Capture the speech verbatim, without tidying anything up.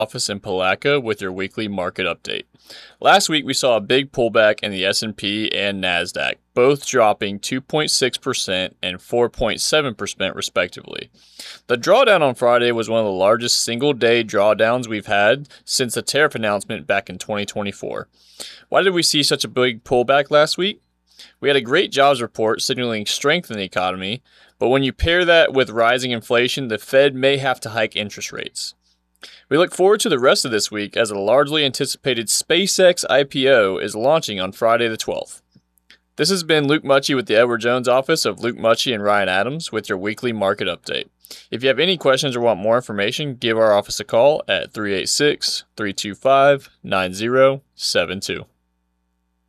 office in Palaca with your weekly market update. Last week we saw a big pullback in the S and P and NASDAQ, both dropping two point six percent and four point seven percent respectively. The drawdown on Friday was one of the largest single-day drawdowns we've had since the tariff announcement back in twenty twenty-four. Why did we see such a big pullback last week? We had a great jobs report signaling strength in the economy, but when you pair that with rising inflation, the Fed may have to hike interest rates. We look forward to the rest of this week as a largely anticipated SpaceX I P O is launching on Friday the twelfth. This has been Luke Mucci with the Edward Jones office of Luke Mucci and Ryan Adams with your weekly market update. If you have any questions or want more information, give our office a call at three eight six, three two five, nine zero seven two.